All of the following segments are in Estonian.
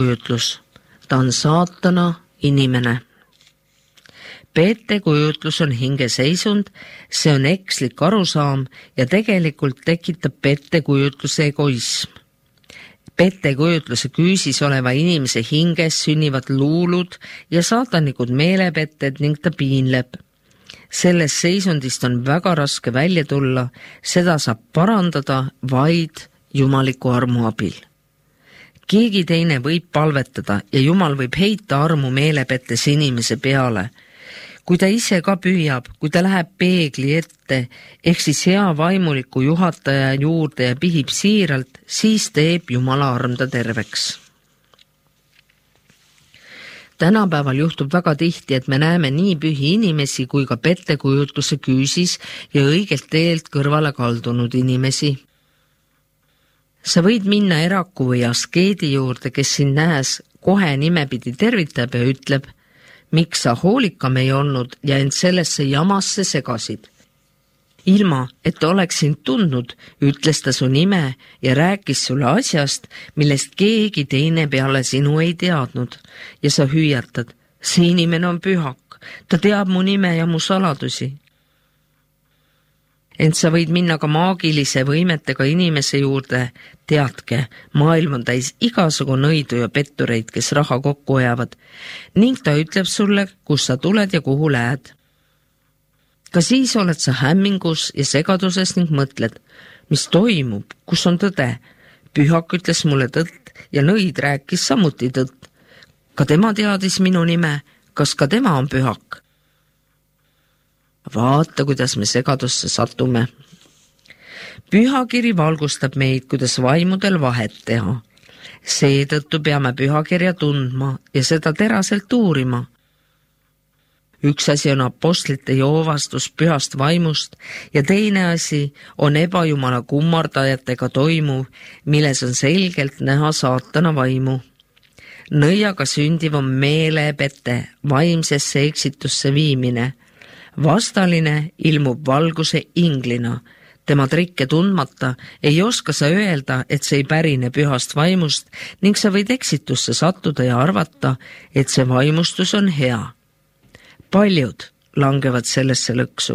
pettekujutlus. Ta on saatana inimene. Pettekujutlus on hingeseisund, see on ekslik arusaam ja tegelikult tekitab pettekujutluse egoism. Pettekujutluse küüsis oleva inimese hinges sünnivad luulud ja saatanikud meelepetted ning ta piinleb. Sellest seisundist on väga raske välja tulla, seda saab parandada vaid jumaliku armu abil. Keegi teine võib palvetada ja Jumal võib heita armu meelepettes inimese peale. Kui ta ise ka püüab, kui ta läheb peegli ette, ehk siis hea vaimuliku juhataja juurde ja pihib siiralt, siis teeb Jumala arm ta terveks. Tänapäeval juhtub väga tihti, et me näeme nii pühi inimesi kui ka pettekujutluse küüsis ja õigelt teelt kõrvale kaldunud inimesi. Sa võid minna eraku või askeedi juurde, kes sind nähes kohe nimepidi tervitab ja ütleb, miks sa hoolikam ei olnud ja end sellesse jamasse segasid. Ilma, et oleks sind tundnud, ütles ta su nime ja rääkis sulle asjast, millest keegi teine peale sinu ei teadnud. Ja sa hüüatad, see inimene on pühak, ta teab mu nime ja mu saladusi. Ent sa võid minna ka maagilise võimetega inimese juurde, teadke, maailm on täis igasugu nõidu ja pettureid, kes raha kokku hoiavad, ning ta ütleb sulle, kus sa tuled ja kuhu lähed. Ka siis oled sa hämmingus ja segaduses ning mõtled, mis toimub, kus on tõde. Pühak ütles mulle tõtt ja nõid rääkis samuti tõtt. Ka tema teadis minu nime, kas ka tema on pühak? Vaata, kuidas me segadusse satume. Pühakiri valgustab meid, kuidas vaimudel vahet teha. Seetõttu peame pühakirja tundma ja seda teraselt uurima. Üks asi on apostlite joovastus pühast vaimust ja teine asi on ebajumala kummardajatega toimuv, milles on selgelt näha saatana vaimu. Nõiaga sündiv on meelepete, vaimsesse eksitusse viimine. Vastaline ilmub valguse inglina. Tema trikke tundmata ei oska sa öelda, et see ei pärine pühast vaimust ning sa võid eksitusse sattuda ja arvata, et see vaimustus on hea. Paljud langevad sellesse lõksu.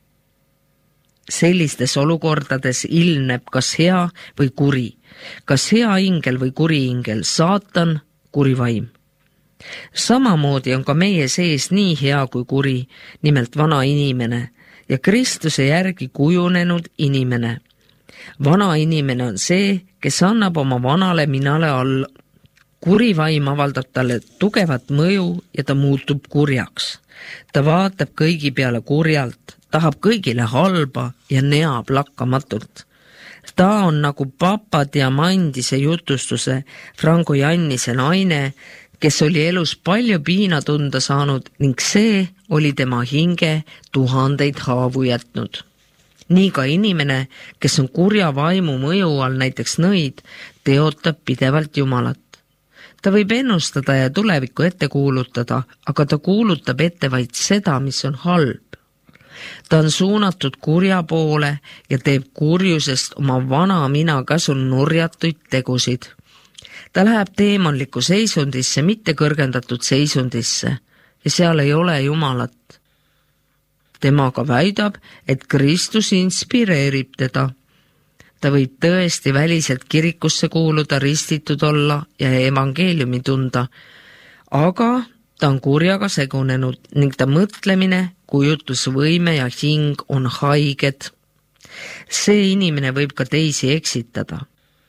Sellistes olukordades ilmneb kas hea või kuri, kas hea ingel või kuri ingel, saatan, kuri vaim. Samamoodi on ka meie sees nii hea kui kuri, nimelt vana inimene ja Kristuse järgi kujunenud inimene. Vana inimene on see, kes annab oma vanale minale alla. Kuri vaim avaldab talle tugevat mõju ja ta muutub kurjaks. Ta vaatab kõigi peale kurjalt, tahab kõigile halba ja neab lakkamatult. Ta on nagu Papa Diamandise jutustuse Franco Jannise naine, kes oli elus palju piina tunda saanud ning see oli tema hinge tuhandeid haavu jätnud. Nii ka inimene, kes on kurja vaimu mõju all, näiteks nõid, teotab pidevalt Jumalat. Ta võib ennustada ja tulevikku ette kuulutada, aga ta kuulutab ette vaid seda, mis on halb. Ta on suunatud kurja poole ja teeb kurjusest oma vana mina käsul nurjatuid tegusid. Ta läheb teemonlikku seisundisse, mitte kõrgendatud seisundisse ja seal ei ole Jumalat. Tema ka väidab, et Kristus inspireerib teda. Ta võib tõesti väliselt kirikusse kuuluda, ristitud olla ja evangeeliumi tunda, aga ta on kurjaga segunenud ning ta mõtlemine, kujutlusvõime ja hing on haiged. See inimene võib ka teisi eksitada.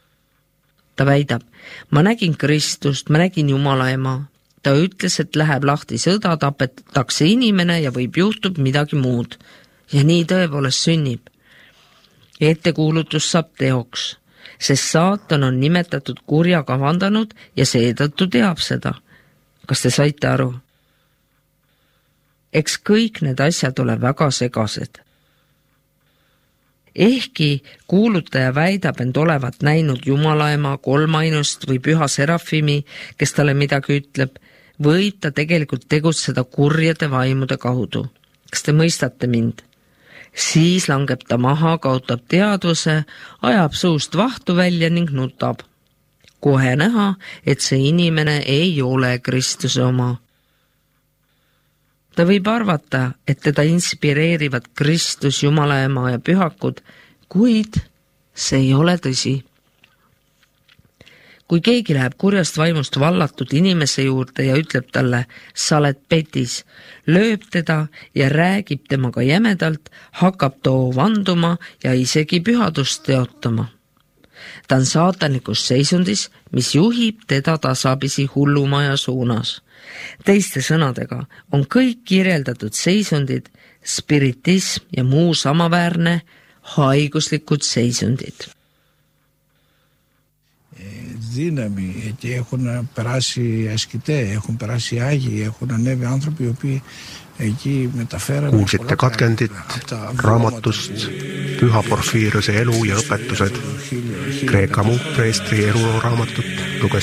Ta väidab, ma nägin Kristust, ma nägin Jumala ema. Ta ütles, et läheb lahti sõda, tapetakse inimene ja võib juhtub midagi muud. Ja nii tõepoolest sünnib. Ettekuulutus saab teoks, sest saatan on nimetatud kurja kavandanud ja seetõttu teab seda. Kas te saite aru? Eks kõik need asjad ole väga segased. Ehkki kuulutaja väidab end olevat näinud Jumala ema, kolmainust või püha serafimi, kes talle midagi ütleb, võib ta tegelikult tegutseda kurjade vaimude kaudu. Kas te mõistate mind? Siis langeb ta maha, kaotab teadvuse, ajab suust vahtu välja ning nutab. kohe näha, et see inimene ei ole Kristuse oma. Ta võib arvata, et teda inspireerivad Kristus, Jumala ema ja pühakud, kuid see ei ole tõsi. Kui keegi läheb kurjast vaimust vallatud inimese juurde ja ütleb talle, sa oled petis, lööb teda ja räägib temaga jämedalt, hakkab too vanduma ja isegi pühadust teotama. Ta on saatanlikus seisundis, mis juhib teda tasapisi hullumaja suunas. Teiste sõnadega on kõik kirjeldatud seisundid, spiritism ja muu samaväärne haiguslikud seisundid. Δύναμη, εκεί έχουν περάσει ασκητές, έχουν περάσει άγιοι, έχουν ανέβει άνθρωποι οι οποίοι εκεί μεταφέρανε. Kuulsite katkendit raamatust Püha Porfiiriuse elu ja õpetused. Kreeka muukpreestri eluloo raamatut luges